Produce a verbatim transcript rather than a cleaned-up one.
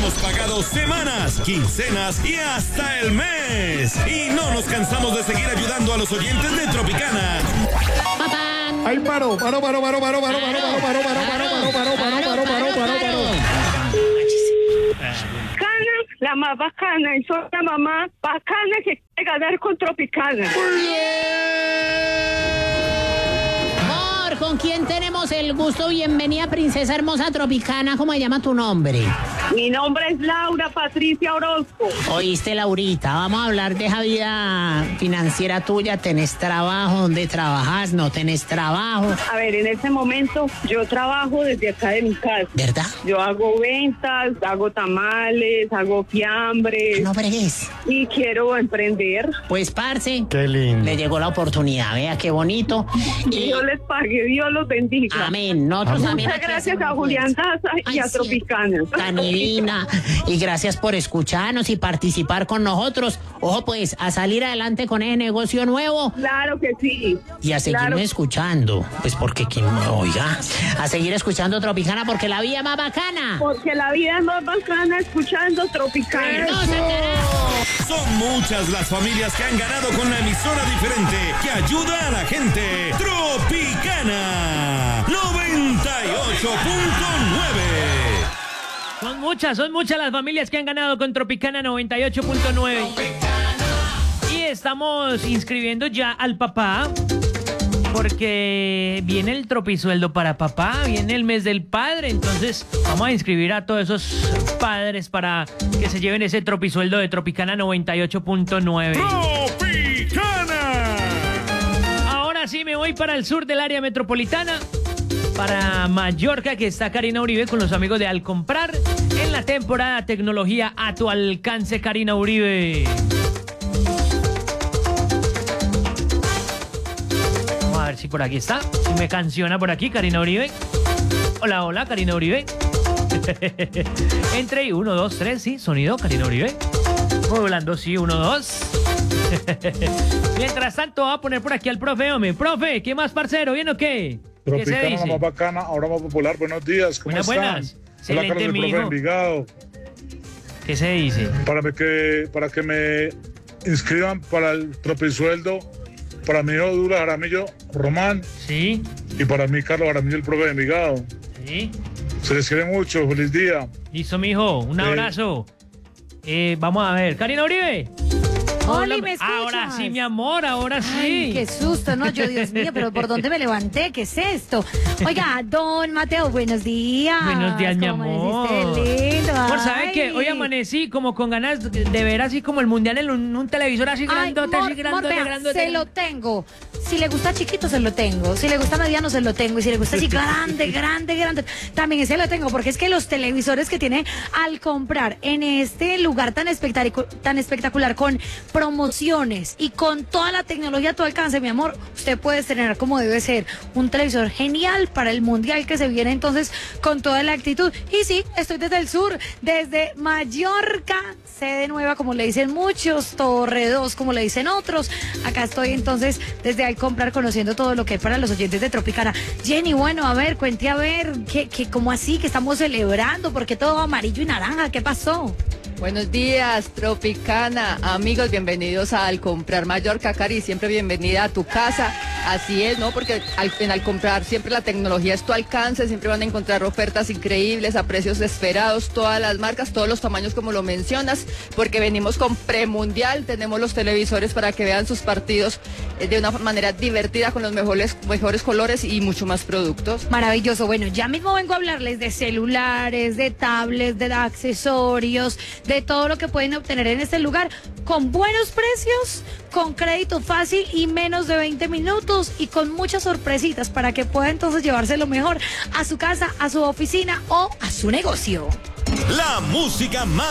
hemos pagado semanas, quincenas y hasta el mes. Y no nos cansamos de seguir ayudando a los oyentes de Tropicana. Ay, paro, paro, paro, paro, paro, paro, paro, paro, paro, paro, paro, paro, paro, paro, paro, paro, paro. Cana, la más bacana, y soy la mamá bacana que quiere ganar con Tropicana. Amor, ¿con quién tenemos el gusto? Bienvenida, princesa hermosa Tropicana. ¿Cómo se llama tu nombre? Mi nombre es Laura Patricia Orozco. Oíste, Laurita, vamos a hablar de esa vida financiera tuya. ¿Tenés trabajo? ¿Dónde trabajas? ¿No tenés trabajo? A ver, en este momento yo trabajo desde acá de mi casa. ¿Verdad? Yo hago ventas, hago tamales, hago fiambres. No fregues. Y quiero emprender. Pues, parce, Qué lindo. le llegó la oportunidad. Vea qué bonito. Y Dios les pague, Dios los bendiga. amén. Nosotros también. Muchas gracias a Julián Daza y Ay, a sí. Tropicana. Tan divina. Y gracias por escucharnos y participar con nosotros. Ojo, pues, a salir adelante con ese negocio nuevo Claro que sí. y a seguirme Claro. escuchando. Pues porque quien me oiga. A seguir escuchando Tropicana porque la vida es más bacana. Porque la vida es más bacana escuchando Tropicana. No, se carajo. Son muchas las familias que han ganado con la emisora diferente que ayuda a la gente. Tropicana noventa y ocho punto nueve. Son muchas, son muchas las familias que han ganado con Tropicana noventa y ocho punto nueve. Y estamos inscribiendo ya al papá, porque viene el tropisueldo para papá, viene el mes del padre, entonces vamos a inscribir a todos esos padres para que se lleven ese tropisueldo de Tropicana noventa y ocho punto nueve. Tropicana. Ahora sí me voy para el sur del área metropolitana, para Mallorca, que está Karina Uribe con los amigos de Al Comprar en la temporada Tecnología a tu alcance. Karina Uribe. Vamos a ver si por aquí está, si me canciona por aquí Karina Uribe. Hola, hola, Karina Uribe. Entre y uno, dos, tres, sí, sonido, Karina Uribe. Volando, sí, uno, dos. Mientras tanto, voy a poner por aquí al profe, hombre. Profe, ¿qué más, parcero? ¿Bien o qué? ¿Qué se Tropicana, dice? más bacana, ahora más popular. Buenos días, ¿cómo Buenas, están? buenas. Hola, Excelente, Carlos, el profe mijo. Envigado. ¿Qué se dice? Para me- que, para que me inscriban para el tropisueldo, para mi hijo Douglas Jaramillo Román Sí, y para mí Carlos Jaramillo, el profe de Envigado. sí. Se les quiere mucho, feliz día. Listo, mijo. Un Sí. abrazo. Eh, vamos a ver. Karina Uribe. Oli, Hola, ¿me escuchas? ahora sí, mi amor, ahora sí. Ay, qué susto, ¿no? Yo, Dios mío, pero ¿por dónde me levanté? ¿Qué es esto? Oiga, don Mateo, buenos días. Buenos días, mi ¿Cómo amor. amaneciste lindo? Por saber Ay. que hoy amanecí como con ganas de ver así como el mundial en un, un televisor así Ay, grandote, mor- así grandote, mor, vea, grandote. se lo tengo. Si le gusta chiquito, se lo tengo. Si le gusta mediano, se lo tengo. Y si le gusta así grande, grande, grande, también se lo tengo. Porque es que los televisores que tiene Al Comprar en este lugar tan espectacular, tan espectacular, con promociones y con toda la tecnología a tu alcance, mi amor, usted puede estrenar como debe ser un televisor genial para el mundial que se viene entonces con toda la actitud. Y sí, estoy desde el sur, desde Mallorca, sede nueva, como le dicen muchos, Torre dos, como le dicen otros. Acá estoy entonces desde Al Comprar conociendo todo lo que hay para los oyentes de Tropicana. Jenny, bueno, a ver, cuente a ver, ¿qué, qué, cómo así que estamos celebrando? ¿Por qué todo amarillo y naranja? ¿Qué pasó? Buenos días, Tropicana. Amigos, bienvenidos a Al Comprar Mallorca. Cari, siempre bienvenida a tu casa. Así es, ¿no? Porque al, en Al Comprar siempre la tecnología es tu alcance, siempre van a encontrar ofertas increíbles a precios esperados, todas las marcas, todos los tamaños como lo mencionas, porque venimos con premundial, tenemos los televisores para que vean sus partidos eh, de una manera divertida, con los mejores, mejores colores y mucho más productos. Maravilloso. Bueno, ya mismo vengo a hablarles de celulares, de tablets, de accesorios, de todo lo que pueden obtener en este lugar con buenos precios, con crédito fácil y menos de veinte minutos y con muchas sorpresitas para que pueda entonces llevarse lo mejor a su casa, a su oficina o a su negocio. La música más